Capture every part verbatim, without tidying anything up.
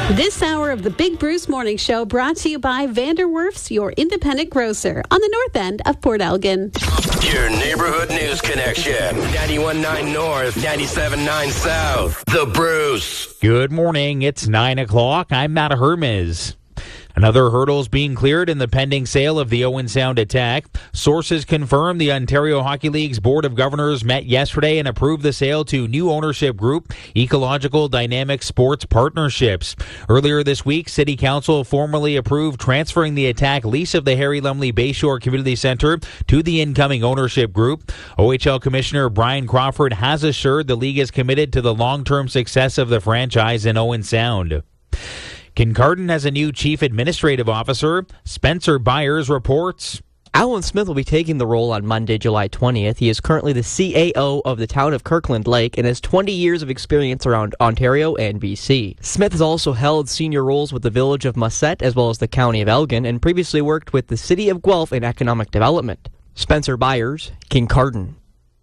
This hour of the Big Bruce Morning Show brought to you by Vanderwerf's, your independent grocer on the north end of Port Elgin. Your neighborhood news connection. ninety-one point nine North, ninety-seven point nine South. The Bruce. Good morning. It's nine o'clock. I'm Matt Hermes. Another hurdle is being cleared in the pending sale of the Owen Sound Attack. Sources confirm the Ontario Hockey League's Board of Governors met yesterday and approved the sale to new ownership group, Ecological Dynamic Sports Partnerships. Earlier this week, City Council formally approved transferring the Attack lease of the Harry Lumley Bayshore Community Centre to the incoming ownership group. O H L Commissioner Brian Crawford has assured the league is committed to the long-term success of the franchise in Owen Sound. Kincardine has a new chief administrative officer. Spencer Byers reports. Alan Smith will be taking the role on Monday, July twentieth. He is currently the C A O of the town of Kirkland Lake and has twenty years of experience around Ontario and B C. Smith has also held senior roles with the village of Musset as well as the county of Elgin and previously worked with the city of Guelph in economic development. Spencer Byers, Kincardine.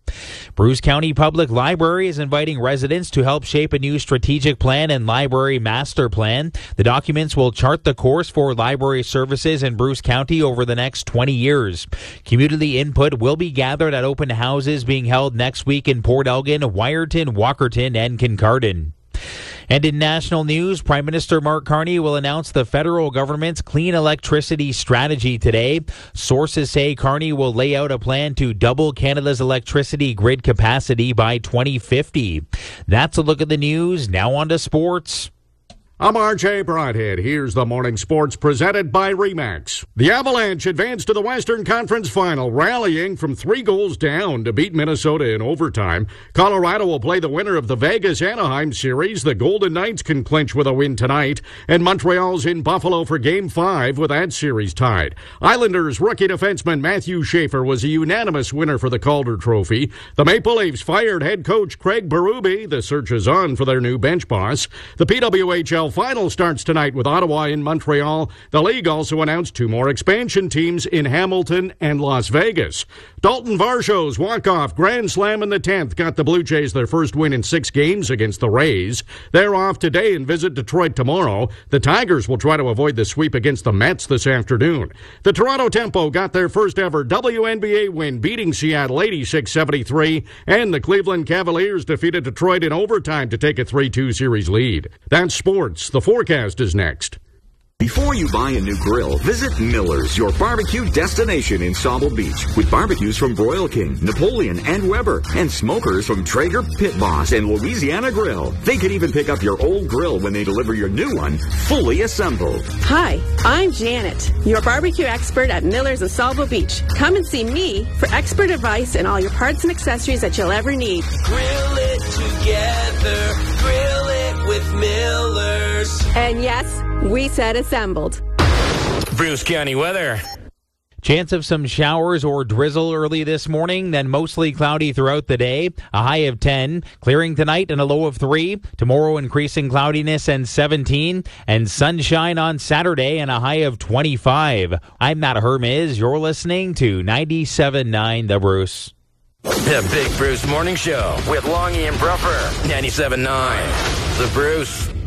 Bruce County Public Library is inviting residents to help shape a new strategic plan and library master plan. The documents will chart the course for library services in Bruce County over the next twenty years. Community input will be gathered at open houses being held next week in Port Elgin, Wyerton, Walkerton, and Kincardine. And in national news, Prime Minister Mark Carney will announce the federal government's clean electricity strategy today. Sources say Carney will lay out a plan to double Canada's electricity grid capacity by twenty fifty. That's a look at the news. Now on to sports. I'm R J Broadhead. Here's the morning sports presented by Remax. The Avalanche advanced to the Western Conference Final, rallying from three goals down to beat Minnesota in overtime. Colorado will play the winner of the Vegas-Anaheim series. The Golden Knights can clinch with a win tonight. And Montreal's in Buffalo for Game five with that series tied. Islanders rookie defenseman Matthew Schaefer was a unanimous winner for the Calder Trophy. The Maple Leafs fired head coach Craig Berube. The search is on for their new bench boss. The P W H L final starts tonight with Ottawa in Montreal. The league also announced two more expansion teams in Hamilton and Las Vegas. Dalton Varsho's walk-off grand slam in the tenth got the Blue Jays their first win in six games against the Rays. They're off today and visit Detroit tomorrow. The Tigers will try to avoid the sweep against the Mets this afternoon. The Toronto Tempo got their first ever W N B A win, beating Seattle eighty-six seventy-three, and the Cleveland Cavaliers defeated Detroit in overtime to take a three two series lead. That's sports. The forecast is next. Before you buy a new grill, visit Miller's, your barbecue destination in Sauble Beach, with barbecues from Broil King, Napoleon, and Weber, and smokers from Traeger, Pit Boss, and Louisiana Grill. They could even pick up your old grill when they deliver your new one, fully assembled. Hi, I'm Janet, your barbecue expert at Miller's in Sauble Beach. Come and see me for expert advice and all your parts and accessories that you'll ever need. Grill it together, grill it with Miller's. And yes, we said assembled. Bruce County weather. Chance of some showers or drizzle early this morning, then mostly cloudy throughout the day. A high of ten. Clearing tonight and a low of three. Tomorrow increasing cloudiness and seventeen. And sunshine on Saturday and a high of twenty-five. I'm Matt Hermes. You're listening to ninety-seven point nine The Bruce. The Big Bruce Morning Show with Longy and Bruffer. ninety-seven point nine The Bruce.